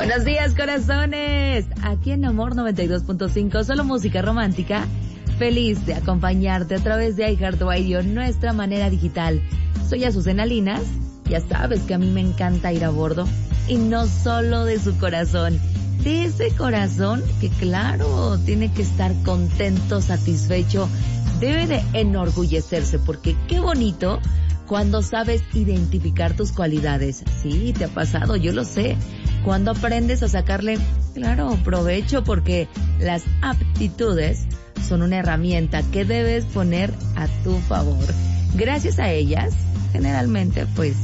Buenos días, corazones. Aquí en Amor 92.5, solo música romántica. Feliz de acompañarte a través de iHeartRadio, nuestra manera digital. Soy Azucena Linas. Ya sabes que a mí me encanta ir a bordo. Y no solo de su corazón. De ese corazón que, claro, tiene que estar contento, satisfecho. Debe de enorgullecerse, porque qué bonito cuando sabes identificar tus cualidades. Sí, te ha pasado, yo lo sé. Cuando aprendes a sacarle, claro, provecho, porque las aptitudes son una herramienta que debes poner a tu favor. Gracias a ellas, generalmente, pues,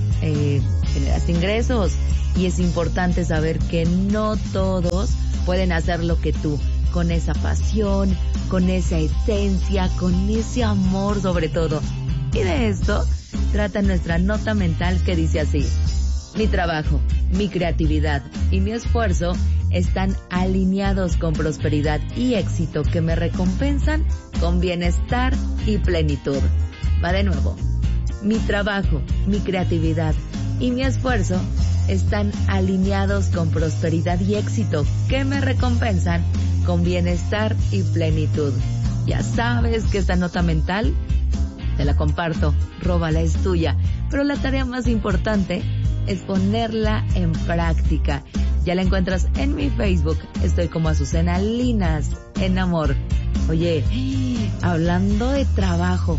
generas ingresos. Y es importante saber que no todos pueden hacer lo que tú, con esa pasión, con esa esencia, con ese amor sobre todo. Y de esto trata nuestra nota mental, que dice así: mi trabajo, mi creatividad y mi esfuerzo están alineados con prosperidad y éxito que me recompensan con bienestar y plenitud. Va de nuevo. Mi trabajo, mi creatividad y mi esfuerzo están alineados con prosperidad y éxito que me recompensan con bienestar y plenitud. Ya sabes que esta nota mental te la comparto, róbala, es tuya. Pero la tarea más importante es ponerla en práctica. Ya la encuentras en mi Facebook. Estoy como Azucena Linas en Amor. Oye, hablando de trabajo,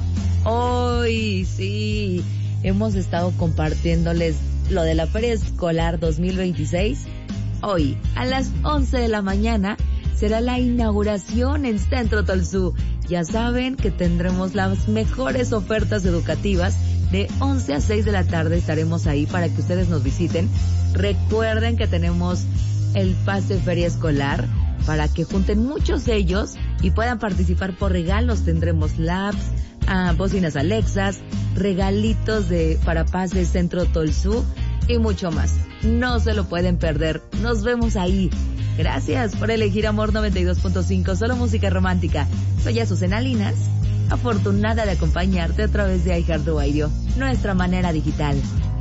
hoy sí, hemos estado compartiéndoles lo de la Feria Escolar 2026. Hoy, a las 11 de la mañana, será la inauguración en Centro Tolsú. Ya saben que tendremos las mejores ofertas educativas. De 11 a 6 de la tarde estaremos ahí para que ustedes nos visiten. Recuerden que tenemos el pase Feria Escolar para que junten muchos de ellos y puedan participar por regalos. Tendremos labs, bocinas Alexas, regalitos para pases Centro Tolsú y mucho más. No se lo pueden perder. Nos vemos ahí. Gracias por elegir Amor 92.5, solo música romántica. Soy Azucena Linas, afortunada de acompañarte a través de iHeartRadio, nuestra manera digital.